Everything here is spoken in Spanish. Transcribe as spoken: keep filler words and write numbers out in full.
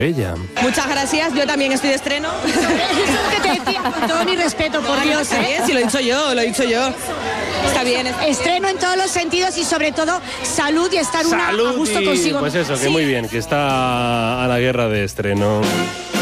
Ella. Muchas gracias, yo también estoy de estreno. Que te decía, con todo mi respeto, por No, Dios, está ¿eh? bien, si lo he dicho yo, lo he dicho yo. Está bien. Está bien. Estreno en todos los sentidos y sobre todo salud y estar una a Salud gusto y, consigo. pues eso, que Sí. muy bien, que está a la guerra de estreno.